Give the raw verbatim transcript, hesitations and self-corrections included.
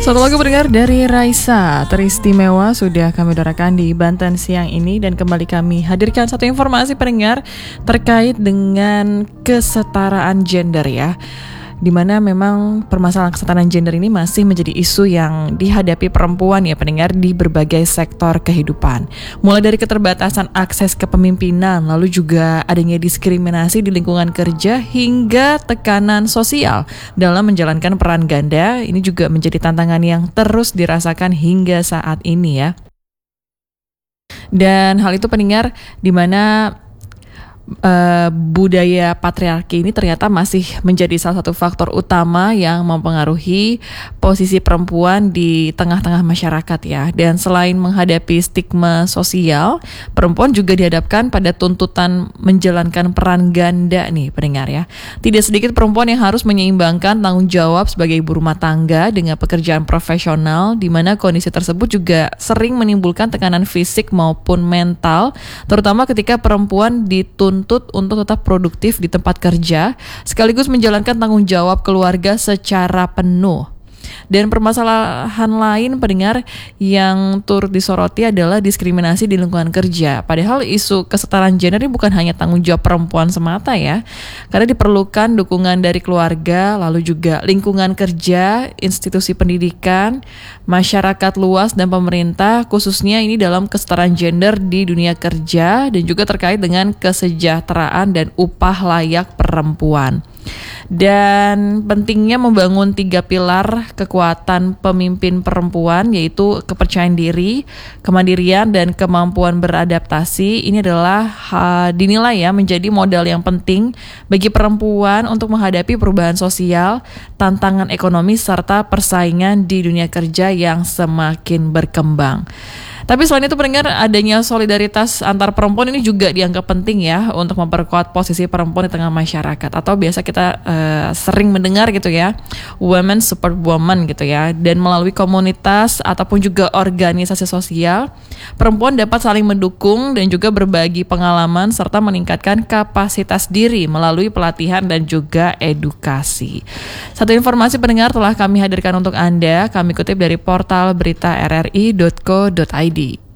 Satu lagu pendengar dari Raisa teristimewa sudah kami udarakan di Banten siang ini. Dan kembali kami hadirkan satu informasi pendengar terkait dengan kesetaraan gender ya, dimana memang permasalahan kesetaraan gender ini masih menjadi isu yang dihadapi perempuan ya pendengar di berbagai sektor kehidupan. Mulai dari keterbatasan akses kepemimpinan, lalu juga adanya diskriminasi di lingkungan kerja, hingga tekanan sosial dalam menjalankan peran ganda. Ini juga menjadi tantangan yang terus dirasakan hingga saat ini ya. Dan hal itu pendengar, di mana Uh, budaya patriarki ini ternyata masih menjadi salah satu faktor utama yang mempengaruhi posisi perempuan di tengah-tengah masyarakat ya. Dan selain menghadapi stigma sosial, perempuan juga dihadapkan pada tuntutan menjalankan peran ganda nih pendengar ya. Tidak sedikit perempuan yang harus menyeimbangkan tanggung jawab sebagai ibu rumah tangga dengan pekerjaan profesional, di mana kondisi tersebut juga sering menimbulkan tekanan fisik maupun mental, terutama ketika perempuan dituntut untuk tetap produktif di tempat kerja sekaligus menjalankan tanggung jawab keluarga secara penuh. Dan permasalahan lain pendengar yang turut disoroti adalah diskriminasi di lingkungan kerja. Padahal isu kesetaraan gender ini bukan hanya tanggung jawab perempuan semata ya, karena diperlukan dukungan dari keluarga, lalu juga lingkungan kerja, institusi pendidikan, masyarakat luas dan pemerintah, khususnya ini dalam kesetaraan gender di dunia kerja dan juga terkait dengan kesejahteraan dan upah layak perempuan. Dan pentingnya membangun tiga pilar kekuatan pemimpin perempuan, yaitu kepercayaan diri, kemandirian, dan kemampuan beradaptasi. Ini adalah uh, dinilai ya menjadi modal yang penting bagi perempuan untuk menghadapi perubahan sosial, tantangan ekonomi, serta persaingan di dunia kerja yang semakin berkembang. Tapi selain itu pendengar, adanya solidaritas antar perempuan ini juga dianggap penting ya untuk memperkuat posisi perempuan di tengah masyarakat, atau biasa kita uh, sering mendengar gitu ya, women support woman gitu ya. Dan melalui komunitas ataupun juga organisasi sosial, perempuan dapat saling mendukung dan juga berbagi pengalaman serta meningkatkan kapasitas diri melalui pelatihan dan juga edukasi. Satu informasi pendengar telah kami hadirkan untuk Anda, kami kutip dari portal berita r r i dot co dot i d.